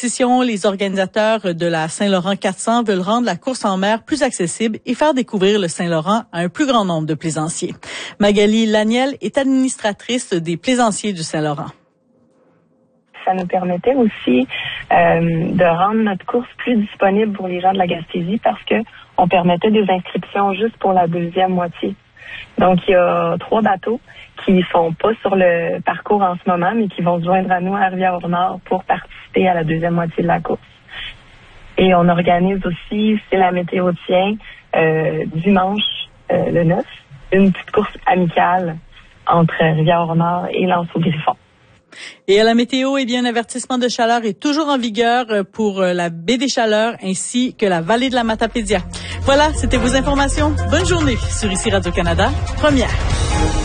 compétition, les organisateurs de la Saint-Laurent 400 veulent rendre la course en mer plus accessible et faire découvrir le Saint-Laurent à un plus grand nombre de plaisanciers. Magali Laniel est administratrice des plaisanciers du Saint-Laurent. Ça nous permettait aussi de rendre notre course plus disponible pour les gens de la Gaspésie parce que on permettait des inscriptions juste pour la deuxième moitié. Donc, il y a 3 bateaux qui sont pas sur le parcours en ce moment, mais qui vont se joindre à nous à Rivière-au-Nord pour participer à la deuxième moitié de la course. Et on organise aussi, si la météo tient, dimanche le 9, une petite course amicale entre Rivière-au-Nord et L'Anse-au-Griffon. Et à la météo, un avertissement de chaleur est toujours en vigueur pour la baie des Chaleurs ainsi que la vallée de la Matapédia. Voilà, c'était vos informations. Bonne journée sur ici Radio-Canada, première.